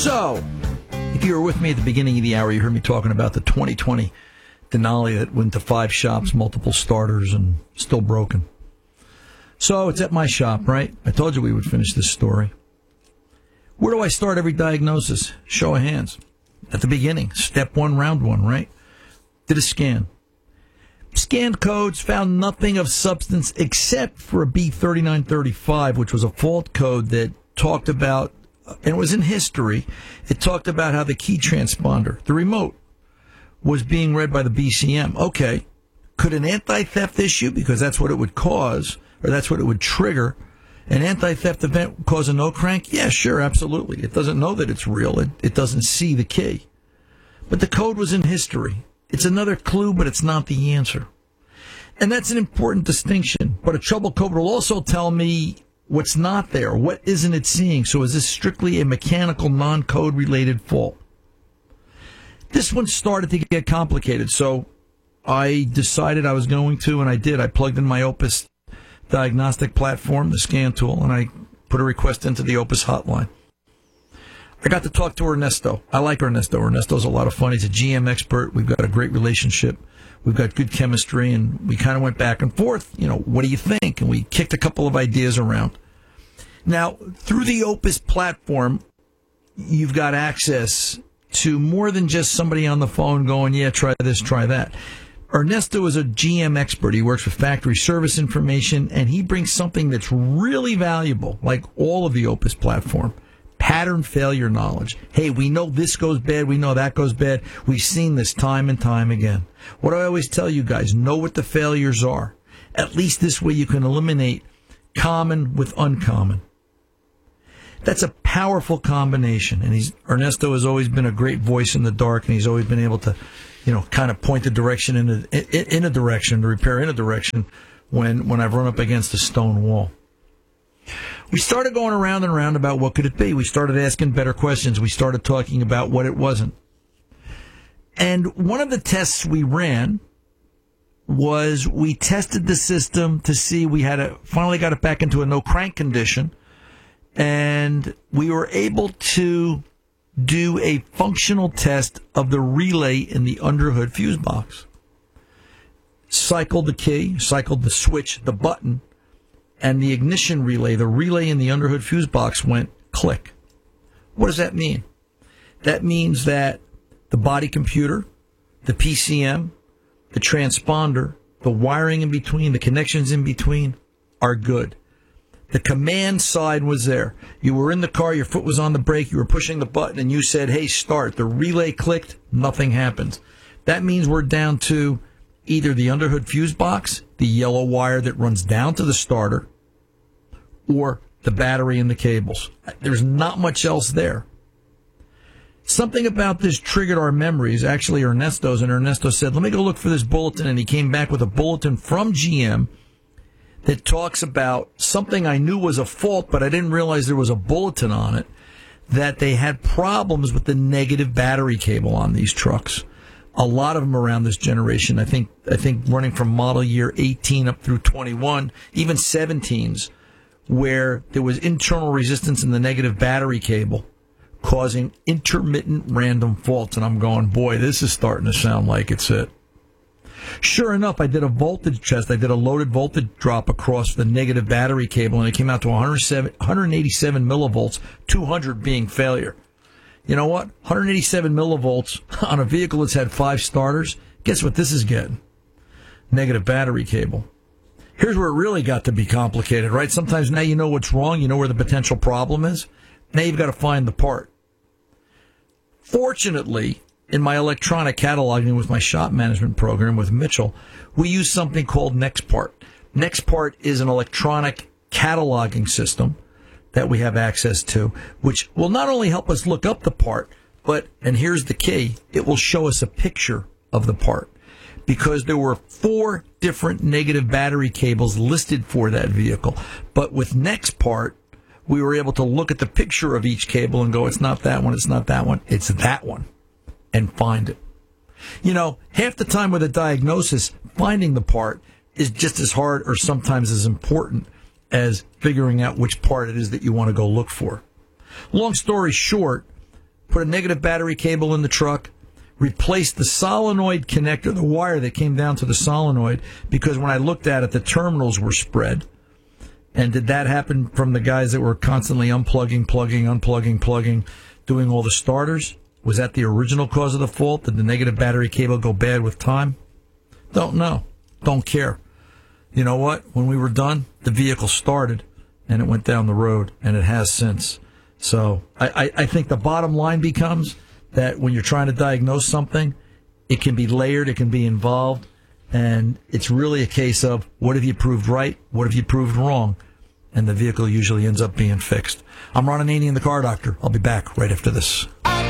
So, if you were with me at the beginning of the hour, you heard me talking about the 2020 Denali that went to 5 shops, multiple starters, and still broken. So, it's at my shop, right? I told you we would finish this story. Where do I start every diagnosis? Show of hands. At the beginning, step 1, round 1, right? Did a scan. Scanned codes found nothing of substance except for a B3935, which was a fault code that talked about, and it was in history, it talked about how the key transponder, the remote, was being read by the BCM. Okay, could an anti-theft issue, because that's what it would cause, or that's what it would trigger, an anti-theft event cause a no crank? Yeah, sure, absolutely. It doesn't know that it's real. It doesn't see the key. But the code was in history. It's another clue, but it's not the answer. And that's an important distinction. But a trouble code will also tell me what's not there. What isn't it seeing? So is this strictly a mechanical, non-code related fault? This one started to get complicated. So I decided I was going to, and I did. I plugged in my Opus diagnostic platform, the scan tool, and I put a request into the Opus hotline. I got to talk to Ernesto. I like Ernesto. Ernesto's a lot of fun. He's a GM expert. We've got a great relationship. We've got good chemistry, and we kind of went back and forth. You know, what do you think? And we kicked a couple of ideas around. Now, through the Opus platform, you've got access to more than just somebody on the phone going, yeah, try this, try that. Ernesto is a GM expert. He works with factory service information, and he brings something that's really valuable, like all of the Opus platform. Pattern failure knowledge. Hey, we know this goes bad. We know that goes bad. We've seen this time and time again. What do I always tell you guys? Know what the failures are. At least this way you can eliminate common with uncommon. That's a powerful combination. And Ernesto has always been a great voice in the dark, and he's always been able to, kind of point the direction in a direction, to repair in a direction when I've run up against a stone wall. We started going around and around about what could it be. We started asking better questions. We started talking about what it wasn't. And one of the tests we ran was we tested the system to see finally got it back into a no crank condition, and we were able to do a functional test of the relay in the underhood fuse box. Cycled the key, cycled the switch, the button, and the ignition relay, the relay in the underhood fuse box went click. What does that mean? That means that the body computer, the PCM, the transponder, the wiring in between, the connections in between are good. The command side was there. You were in the car, your foot was on the brake, you were pushing the button, and you said, hey, start. The relay clicked, nothing happens. That means we're down to either the underhood fuse box, the yellow wire that runs down to the starter, or the battery and the cables. There's not much else there. Something about this triggered our memories, actually Ernesto's, and Ernesto said, let me go look for this bulletin, and he came back with a bulletin from GM that talks about something I knew was a fault, but I didn't realize there was a bulletin on it, that they had problems with the negative battery cable on these trucks. A lot of them around this generation, I think running from model year 18 up through 21, even 17s, where there was internal resistance in the negative battery cable causing intermittent random faults. And I'm going, boy, this is starting to sound like it's it. Sure enough, I did a voltage test. I did a loaded voltage drop across the negative battery cable, and it came out to 187 millivolts, 200 being failure. You know what? 187 millivolts on a vehicle that's had 5 starters. Guess what this is getting? Negative battery cable. Here's where it really got to be complicated, right? Sometimes now you know what's wrong, you know where the potential problem is. Now you've got to find the part. Fortunately, in my electronic cataloging with my shop management program with Mitchell, we use something called NextPart. NextPart is an electronic cataloging system that we have access to, which will not only help us look up the part, but, and here's the key, it will show us a picture of the part. Because there were 4 different negative battery cables listed for that vehicle. But with NextPart, we were able to look at the picture of each cable and go, it's not that one, it's not that one, it's that one, and find it. You know, half the time with a diagnosis, finding the part is just as hard or sometimes as important as figuring out which part it is that you want to go look for. Long story short, put a negative battery cable in the truck, replaced the solenoid connector, the wire that came down to the solenoid, because when I looked at it, the terminals were spread. And did that happen from the guys that were constantly unplugging, plugging, unplugging, plugging, doing all the starters? Was that the original cause of the fault? Did the negative battery cable go bad with time? Don't know. Don't care. You know what? When we were done, the vehicle started, and it went down the road, and it has since. So I think the bottom line becomes that when you're trying to diagnose something, it can be layered, it can be involved, and it's really a case of what have you proved right, what have you proved wrong, and the vehicle usually ends up being fixed. I'm Ron Ananian, the Car Doctor. I'll be back right after this.